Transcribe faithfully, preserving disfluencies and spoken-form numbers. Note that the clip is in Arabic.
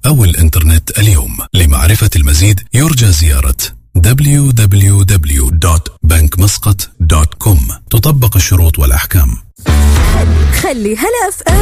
أو الإنترنت اليوم. لمعرفة المزيد يرجى زيارة دبليو دبليو دبليو دوت بنك مسقط دوت كوم. تطبق الشروط والأحكام. خلي هلا اف ام